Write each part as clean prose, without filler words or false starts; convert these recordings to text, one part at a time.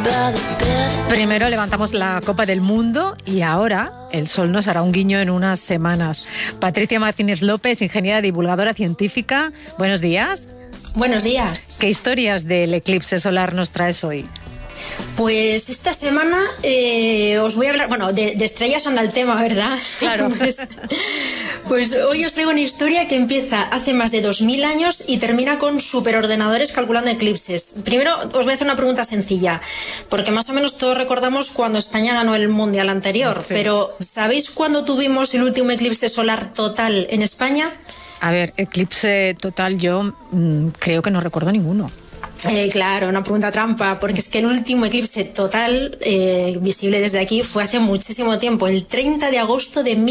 Primero levantamos la Copa del Mundo y ahora el sol nos hará un guiño en unas semanas. Patricia Martínez López, ingeniera divulgadora científica. Buenos días. Buenos días. ¿Qué historias del eclipse solar nos traes hoy? Pues esta semana os voy a hablar, bueno, de estrellas anda el tema, ¿verdad? Claro. Pues hoy os traigo una historia que empieza hace más de 2000 años y termina con superordenadores calculando eclipses. Primero os voy a hacer una pregunta sencilla, porque más o menos todos recordamos cuando España ganó el Mundial anterior, sí. Pero ¿sabéis cuándo tuvimos el último eclipse solar total en España? A ver, eclipse total yo creo que no recuerdo ninguno. Claro, una pregunta trampa, porque es que el último eclipse total visible desde aquí fue hace muchísimo tiempo, el 30 de agosto de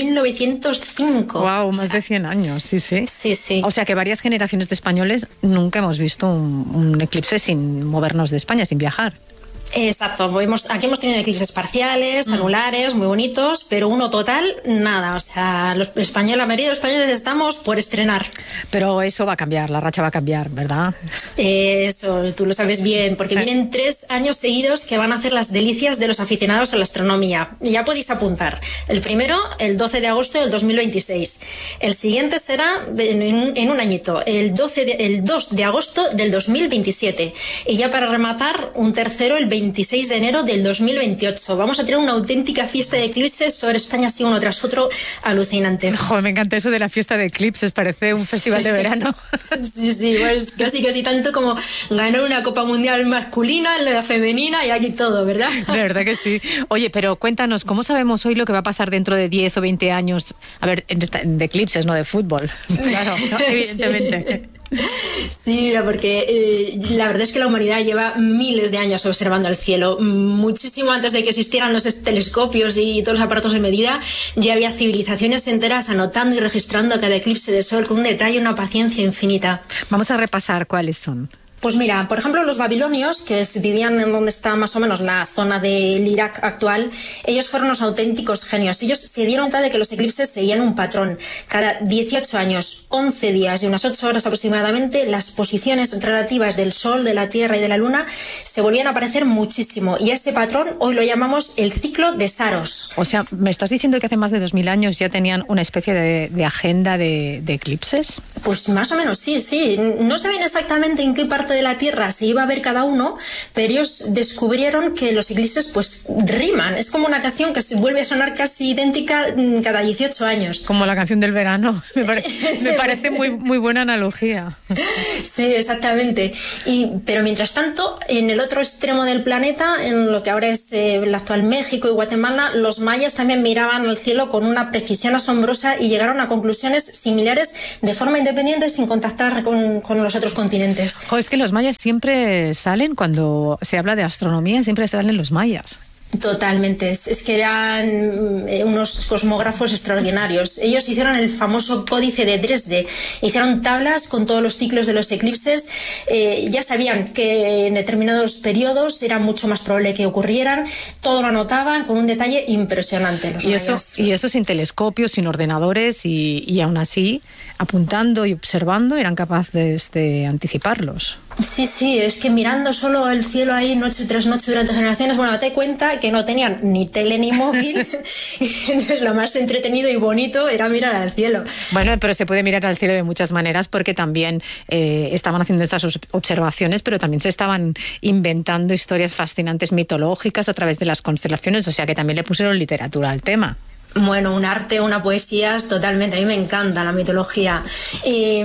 1905. Wow, más de 100 años, sí. Sí. O sea que varias generaciones de españoles nunca hemos visto un eclipse sin movernos de España, sin viajar. Exacto, aquí hemos tenido eclipses parciales, anulares, muy bonitos, pero uno total, nada. O sea, la mayoría de los españoles estamos por estrenar. Pero eso va a cambiar, la racha va a cambiar, ¿verdad? Eso, tú lo sabes bien, porque vienen 3 años seguidos que van a hacer las delicias de los aficionados a la astronomía. Ya podéis apuntar. El primero, el 12 de agosto del 2026. El siguiente será en un añito, el 2 de agosto del 2027. Y ya para rematar, un tercero, el 26 de enero del 2028. Vamos a tener una auténtica fiesta de eclipses sobre España, así uno tras otro, alucinante. Joder, me encanta eso de la fiesta de eclipses, parece un festival de verano. Sí, pues casi tanto como ganar una Copa Mundial masculina, la femenina y aquí todo, ¿verdad? De verdad que sí. Oye, pero cuéntanos, ¿cómo sabemos hoy lo que va a pasar dentro de 10 o 20 años? A ver, de eclipses, no de fútbol. Claro, ¿no? Evidentemente. Sí, mira, porque la verdad es que la humanidad lleva miles de años observando el cielo. Muchísimo antes de que existieran los telescopios y todos los aparatos de medida, ya había civilizaciones enteras anotando y registrando cada eclipse de sol con un detalle y una paciencia infinita. Vamos a repasar cuáles son. Pues mira, por ejemplo, los babilonios, que vivían en donde está más o menos la zona del Irak actual, ellos fueron los auténticos genios. Ellos se dieron cuenta de que los eclipses seguían un patrón. Cada 18 años, 11 días y unas 8 horas aproximadamente, las posiciones relativas del Sol, de la Tierra y de la Luna se volvían a aparecer muchísimo. Y ese patrón hoy lo llamamos el ciclo de Saros. O sea, ¿me estás diciendo que hace más de 2000 años ya tenían una especie de agenda de eclipses? Pues más o menos sí. No saben exactamente en qué parte de la Tierra se iba a ver cada uno, pero ellos descubrieron que los eclipses pues riman. Es como una canción que se vuelve a sonar casi idéntica cada 18 años. Como la canción del verano. Me parece muy buena analogía. Sí, exactamente. Pero mientras tanto, en el otro extremo del planeta, en lo que ahora es el actual México y Guatemala, los mayas también miraban al cielo con una precisión asombrosa y llegaron a conclusiones similares de forma independiente sin contactar con los otros continentes. Es que los mayas siempre salen, cuando se habla de astronomía, siempre salen los mayas. Totalmente, es que eran unos cosmógrafos extraordinarios. Ellos hicieron el famoso códice de Dresde, hicieron tablas con todos los ciclos de los eclipses, ya sabían que en determinados periodos era mucho más probable que ocurrieran, todo lo anotaban con un detalle impresionante. Y eso sin telescopios, sin ordenadores y aún así, apuntando y observando, eran capaces de anticiparlos. Sí, es que mirando solo el cielo ahí noche tras noche durante generaciones, bueno, date cuenta que no tenían ni tele ni móvil, entonces lo más entretenido y bonito era mirar al cielo. Bueno, pero se puede mirar al cielo de muchas maneras porque también estaban haciendo estas observaciones, pero también se estaban inventando historias fascinantes mitológicas a través de las constelaciones, o sea que también le pusieron literatura al tema. Bueno, un arte, una poesía, totalmente. A mí me encanta la mitología. Y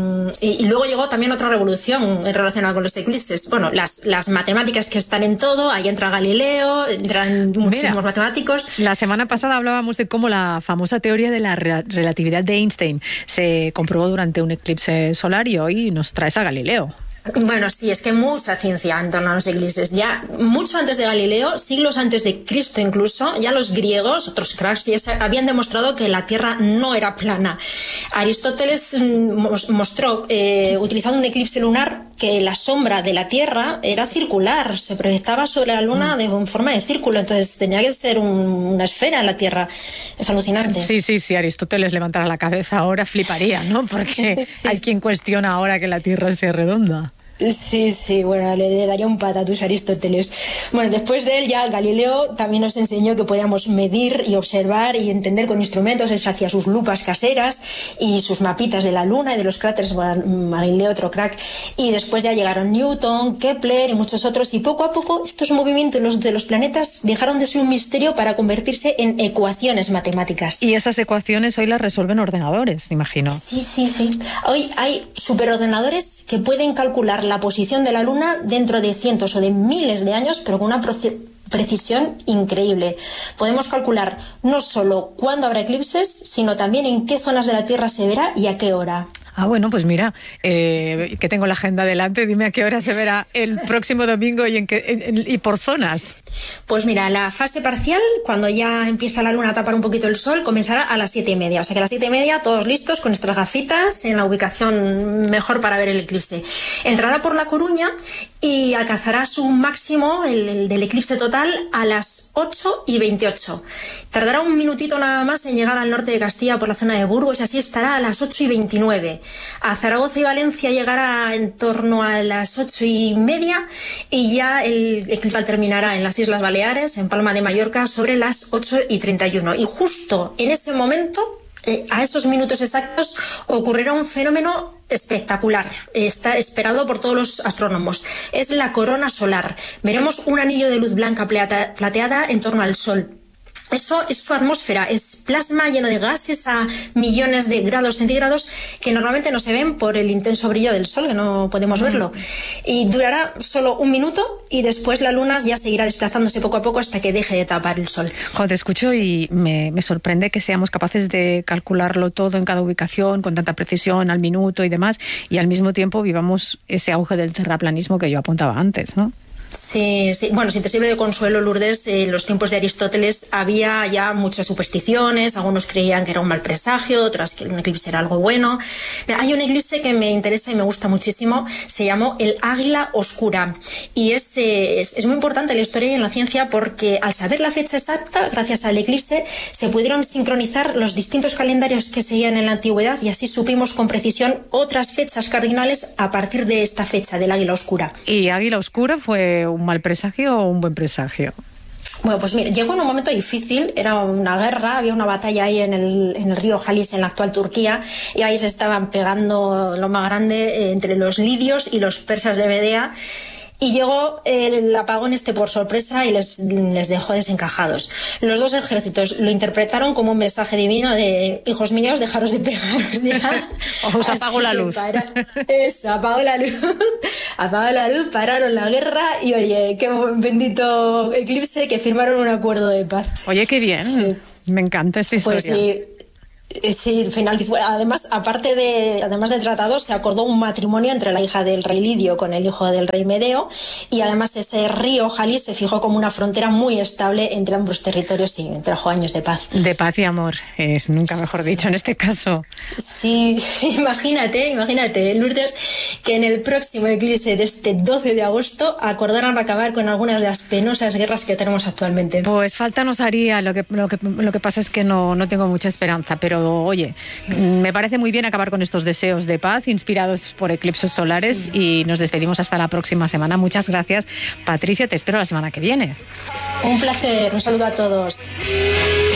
luego llegó también otra revolución relacionada con los eclipses. Bueno, las matemáticas que están en todo. Ahí entra Galileo, entran muchísimos matemáticos. La semana pasada hablábamos de cómo la famosa teoría de la relatividad de Einstein se comprobó durante un eclipse solar y hoy nos traes a Galileo. Bueno, sí, es que mucha ciencia en torno a los eclipses. Ya mucho antes de Galileo, siglos antes de Cristo incluso, ya los griegos, otros cracks, habían demostrado que la Tierra no era plana. Aristóteles mostró, utilizando un eclipse lunar, que la sombra de la Tierra era circular, se proyectaba sobre la Luna en forma de círculo, entonces tenía que ser una esfera en la Tierra. Es alucinante. Sí, si Aristóteles levantara la cabeza ahora fliparía, ¿no? Porque sí. Hay quien cuestiona ahora que la Tierra sea redonda. Sí, bueno, le daría un patatus a Aristóteles. Bueno, después de él ya Galileo también nos enseñó que podíamos medir y observar y entender con instrumentos. Él hacía sus lupas caseras y sus mapitas de la luna y de los cráteres. Bueno, Galileo, otro crack. Y después ya llegaron Newton, Kepler y muchos otros. Y poco a poco estos movimientos de los planetas dejaron de ser un misterio para convertirse en ecuaciones matemáticas. Y esas ecuaciones hoy las resuelven ordenadores, imagino. Sí. Hoy hay superordenadores que pueden calcular la posición de la Luna dentro de cientos o de miles de años, pero con una precisión increíble. Podemos calcular no solo cuándo habrá eclipses, sino también en qué zonas de la Tierra se verá y a qué hora. Bueno, pues mira, que tengo la agenda delante, dime a qué hora se verá el próximo domingo y por zonas. Pues mira, la fase parcial, cuando ya empieza la luna a tapar un poquito el sol, comenzará a las 7:30. O sea que a las 7:30 todos listos con nuestras gafitas en la ubicación mejor para ver el eclipse. Entrará por La Coruña y alcanzará su máximo, el del eclipse total, a las 8:28. Tardará un minutito nada más en llegar al norte de Castilla por la zona de Burgos y así estará a las 8:29. A Zaragoza y Valencia llegará en torno a las 8:30 y ya el eclipse terminará en las Islas Baleares, en Palma de Mallorca, sobre las 8:31. Y justo en ese momento, a esos minutos exactos, ocurrirá un fenómeno espectacular, está esperado por todos los astrónomos. Es la corona solar. Veremos un anillo de luz blanca plateada en torno al Sol. Eso es su atmósfera, es plasma lleno de gases a millones de grados centígrados que normalmente no se ven por el intenso brillo del Sol, que no podemos verlo. Y durará solo un minuto y después la Luna ya seguirá desplazándose poco a poco hasta que deje de tapar el Sol. Te escucho y me sorprende que seamos capaces de calcularlo todo en cada ubicación con tanta precisión al minuto y demás, y al mismo tiempo vivamos ese auge del terraplanismo que yo apuntaba antes, ¿no? Sí. Bueno, si te sirve de consuelo, Lourdes, en los tiempos de Aristóteles había ya muchas supersticiones. Algunos creían que era un mal presagio, otras que un eclipse era algo bueno. Hay un eclipse que me interesa y me gusta muchísimo, se llamó el Águila Oscura. Y es muy importante en la historia y en la ciencia porque al saber la fecha exacta, gracias al eclipse, se pudieron sincronizar los distintos calendarios que seguían en la antigüedad y así supimos con precisión otras fechas cardinales a partir de esta fecha del Águila Oscura. ¿Y Águila Oscura fue un mal presagio o un buen presagio? Bueno, pues mira, llegó en un momento difícil, era una guerra, había una batalla ahí en el río Jalis, en la actual Turquía, y ahí se estaban pegando lo más grande entre los lidios y los persas de Medea. Y llegó el apagón por sorpresa y les dejó desencajados. Los dos ejércitos lo interpretaron como un mensaje divino de: hijos míos, dejaros de pegaros ya. Os apago la luz. Apagó la luz, pararon la guerra y oye, qué bendito eclipse que firmaron un acuerdo de paz. Oye, qué bien. Sí. Me encanta esta historia. Pues sí. Sí, además del tratado se acordó un matrimonio entre la hija del rey Lidio con el hijo del rey Medeo y además ese río Jalis se fijó como una frontera muy estable entre ambos territorios y trajo años de paz. De paz y amor, es nunca mejor dicho en este caso. Sí, imagínate, Lourdes, que en el próximo eclipse de este 12 de agosto acordaran acabar con algunas de las penosas guerras que tenemos actualmente. Pues falta nos haría, lo que pasa es que no tengo mucha esperanza, pero oye, me parece muy bien acabar con estos deseos de paz inspirados por eclipses solares y nos despedimos hasta la próxima semana. Muchas gracias, Patricia, te espero la semana que viene. Un placer, un saludo a todos.